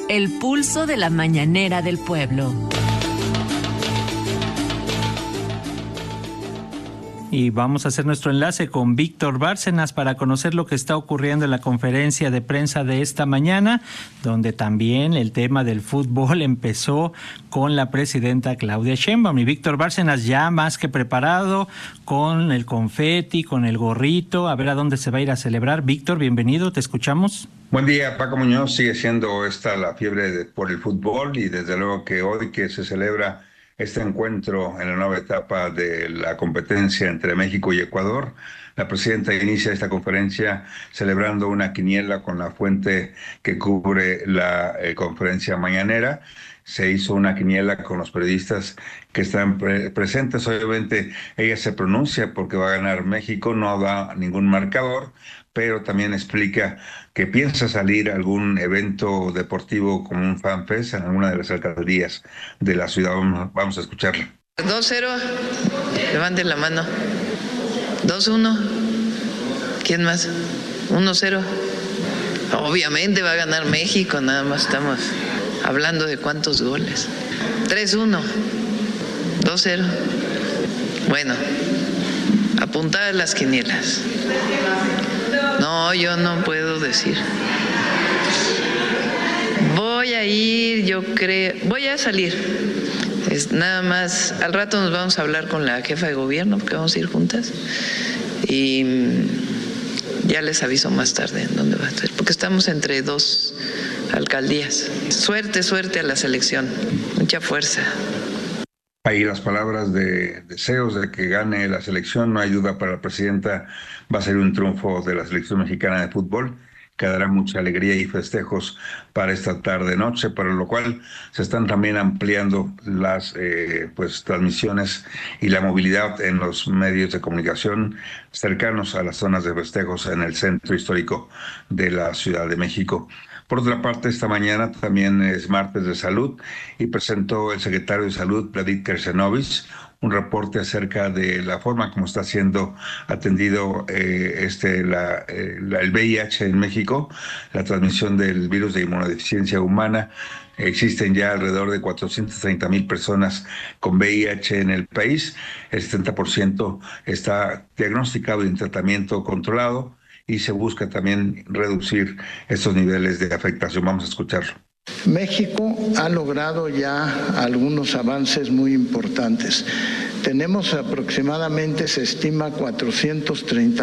El pulso de la mañanera del pueblo. Y vamos a hacer nuestro enlace con Víctor Bárcenas para conocer lo que está ocurriendo en la conferencia de prensa de esta mañana, donde también el tema del fútbol empezó con la presidenta Claudia Sheinbaum. Y Víctor Bárcenas ya más que preparado con el confeti, con el gorrito, a ver a dónde se va a ir a celebrar. Víctor, bienvenido, te escuchamos. Buen día, Paco Muñoz. Sigue siendo esta la fiebre por el fútbol y desde luego que hoy que se celebra este encuentro en la nueva etapa de la competencia entre México y Ecuador, la presidenta inicia esta conferencia celebrando una quiniela con la fuente que cubre la conferencia mañanera. Se hizo una quiniela con los periodistas que están presentes. Obviamente ella se pronuncia porque va a ganar México, no da ningún marcador, pero también explica que piensa salir a algún evento deportivo como un FanFest en alguna de las alcaldías de la ciudad. Vamos a escucharla. 2-0, levanten la mano. 2-1, ¿quién más? 1-0. Obviamente va a ganar México, nada más estamos hablando de cuántos goles. 3-1, 2-0. Bueno, apuntadas las quinielas. No, yo no puedo decir. Voy a ir, yo creo, voy a salir. Nada más, al rato nos vamos a hablar con la jefa de gobierno, porque vamos a ir juntas. Y ya les aviso más tarde en dónde va a estar, porque estamos entre dos alcaldías. Suerte, suerte a la selección. Mucha fuerza. Ahí las palabras de deseos de que gane la selección. No hay duda, para la presidenta va a ser un triunfo de la selección mexicana de fútbol, que dará mucha alegría y festejos para esta tarde-noche, para lo cual se están también ampliando las transmisiones y la movilidad en los medios de comunicación cercanos a las zonas de festejos en el centro histórico de la Ciudad de México. Por otra parte, esta mañana también es martes de salud y presentó el secretario de Salud, Pradip Kersenovich, un reporte acerca de la forma como está siendo atendido el VIH en México, la transmisión del virus de inmunodeficiencia humana. Existen ya alrededor de 430,000 personas con VIH en el país. El 70% está diagnosticado y en tratamiento controlado, y se busca también reducir estos niveles de afectación. Vamos a escucharlo. México ha logrado ya algunos avances muy importantes. Tenemos aproximadamente, se estima, 430